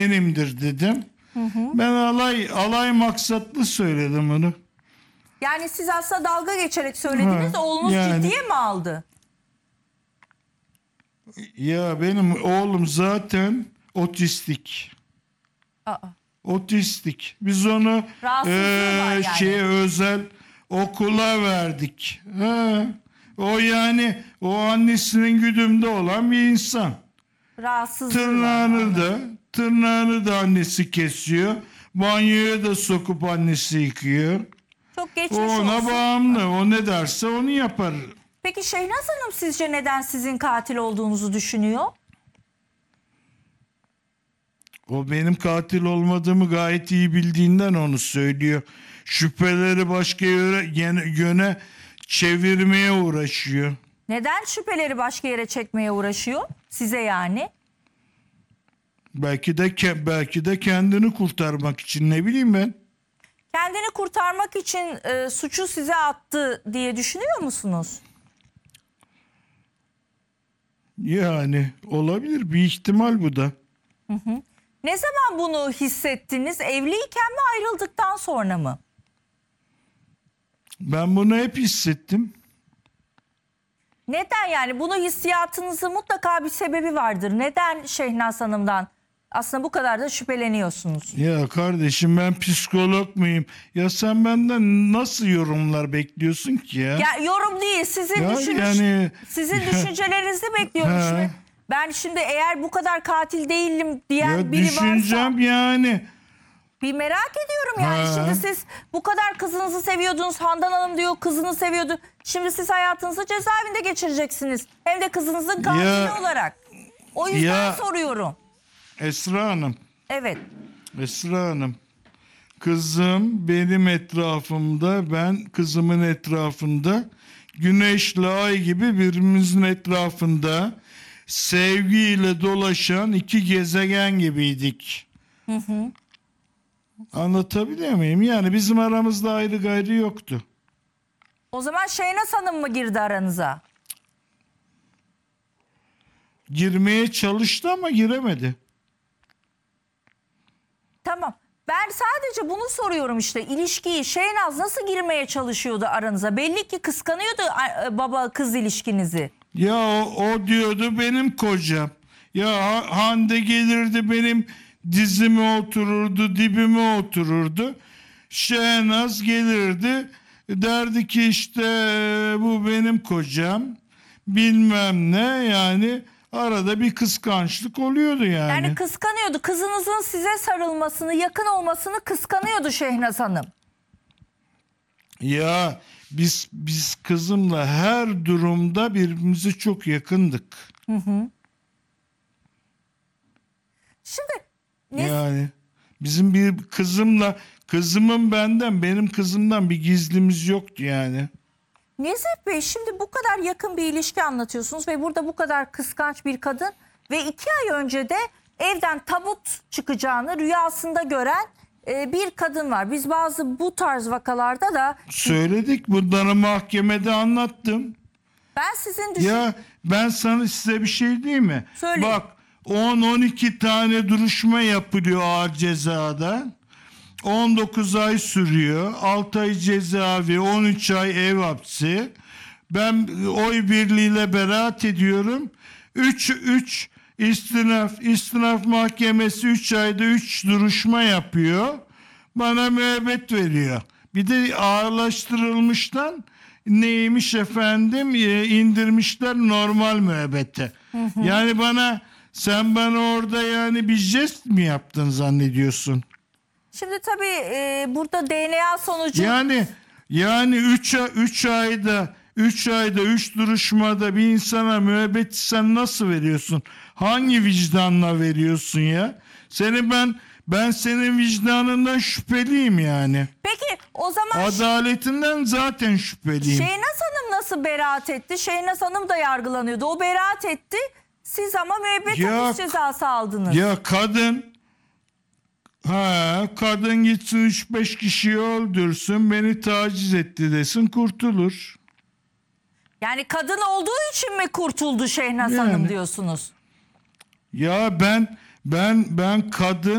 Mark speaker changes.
Speaker 1: benimdir dedim. Ben alay maksatlı söyledim onu.
Speaker 2: Yani siz aslında dalga geçerek söylediniz. Oğlunuz
Speaker 1: yani.
Speaker 2: ciddiye mi aldı?
Speaker 1: Ya benim oğlum zaten otistik.
Speaker 2: Aa.
Speaker 1: Otistik. Biz onu
Speaker 2: Rahatsızlığı var yani.
Speaker 1: özel okula verdik. O yani o annesinin güdümde olan bir insan.
Speaker 2: Rahatsızlığı var.
Speaker 1: Tırnağını da annesi kesiyor. Banyoya da sokup annesi yıkıyor.
Speaker 2: Çok geçmiş
Speaker 1: O ona
Speaker 2: olsun.
Speaker 1: bağımlı. O ne derse onu yapar.
Speaker 2: Peki Şehnaz Hanım sizce neden sizin katil olduğunuzu düşünüyor?
Speaker 1: O benim katil olmadığımı gayet iyi bildiğinden onu söylüyor. Şüpheleri başka yöne çevirmeye uğraşıyor.
Speaker 2: Neden şüpheleri başka yere çekmeye uğraşıyor? Size yani.
Speaker 1: Belki de kendini kurtarmak için, ne bileyim ben.
Speaker 2: Kendini kurtarmak için suçu size attı diye düşünüyor musunuz?
Speaker 1: Yani olabilir, bir ihtimal bu da.
Speaker 2: Ne zaman bunu hissettiniz? Evliyken mi, ayrıldıktan sonra mı?
Speaker 1: Ben bunu hep hissettim.
Speaker 2: Neden yani? Bunu hissiyatınızın mutlaka bir sebebi vardır. Neden Şehnaz Hanım'dan aslında bu kadar da şüpheleniyorsunuz?
Speaker 1: Ya kardeşim, ben psikolog muyum? Ya sen benden nasıl yorumlar bekliyorsun ki ya?
Speaker 2: Ya yorum değil, sizin
Speaker 1: Ya
Speaker 2: sizin düşüncelerinizi bekliyorum
Speaker 1: Ha.
Speaker 2: şimdi. Ben şimdi eğer bu kadar katil değilim diyen
Speaker 1: Ya
Speaker 2: biri varsa
Speaker 1: düşüneceğim yani.
Speaker 2: bir merak ediyorum yani.
Speaker 1: Ha.
Speaker 2: Şimdi siz bu kadar kızınızı seviyordunuz. Handan Hanım diyor kızını seviyordu. Şimdi siz hayatınızı cezaevinde geçireceksiniz. Hem de kızınızın katili
Speaker 1: Ya.
Speaker 2: olarak. O yüzden
Speaker 1: Ya.
Speaker 2: soruyorum.
Speaker 1: Esra Hanım.
Speaker 2: Evet.
Speaker 1: Esra Hanım. Kızım benim etrafımda, ben kızımın etrafında, güneşle ay gibi birbirimizin etrafında sevgiyle dolaşan iki gezegen gibiydik. Anlatabiliyor muyum? Yani bizim aramızda ayrı gayrı yoktu.
Speaker 2: O zaman Şehnaz Hanım mı girdi aranıza?
Speaker 1: Girmeye çalıştı ama giremedi.
Speaker 2: Tamam. Ben sadece bunu soruyorum işte. İlişkiyi Şehnaz nasıl girmeye çalışıyordu aranıza? Belli ki kıskanıyordu baba kız ilişkinizi.
Speaker 1: Ya o diyordu benim kocam. Ya Hande gelirdi benim dizime otururdu, dibime otururdu. Şehnaz gelirdi, derdi ki işte bu benim kocam, bilmem ne, yani arada bir kıskançlık oluyordu yani.
Speaker 2: Yani kıskanıyordu. Kızınızın size sarılmasını, yakın olmasını kıskanıyordu Şehnaz Hanım.
Speaker 1: Ya biz kızımla her durumda birbirimize çok yakındık.
Speaker 2: Şimdi
Speaker 1: Yani bizim bir kızımın benden, benim kızımdan bir gizlimiz yoktu yani.
Speaker 2: Nezih Bey, şimdi bu kadar yakın bir ilişki anlatıyorsunuz ve burada bu kadar kıskanç bir kadın ve 2 ay önce de evden tabut çıkacağını rüyasında gören bir kadın var. Biz bazı bu tarz vakalarda da
Speaker 1: Söyledik, bunları mahkemede anlattım.
Speaker 2: ben sizin
Speaker 1: Ya ben size bir şey diyeyim mi?
Speaker 2: Söyleyin.
Speaker 1: Bak 10-12 tane duruşma yapılıyor ağır cezada. 19 ay sürüyor. 6 ay cezaevi, 13 ay ev hapsi. Ben oy birliğiyle beraat ediyorum. 3 istinaf mahkemesi 3 ayda 3 duruşma yapıyor. Bana müebbet veriyor. Bir de ağırlaştırılmıştan neymiş efendim, indirmişler normal müebbete. Yani sen bana orada yani bir jest mi yaptın zannediyorsun?
Speaker 2: Şimdi tabii burada DNA sonucu
Speaker 1: Yani 3 ayda 3 duruşmada bir insana müebbet sen nasıl veriyorsun? Hangi vicdanla veriyorsun ya? Ben senin vicdanından şüpheliyim yani.
Speaker 2: Peki o zaman
Speaker 1: Adaletinden zaten şüpheliyim.
Speaker 2: Şehnaz Hanım nasıl beraat etti? Şehnaz Hanım da yargılanıyordu. O beraat etti. Siz ama müebbet hapis cezası aldınız.
Speaker 1: Ya kadın gitsin 3-5 kişiyi öldürsün, beni taciz etti desin, kurtulur.
Speaker 2: Yani kadın olduğu için mi kurtuldu Şehnaz
Speaker 1: Yani.
Speaker 2: Hanım diyorsunuz?
Speaker 1: Ya ben kadın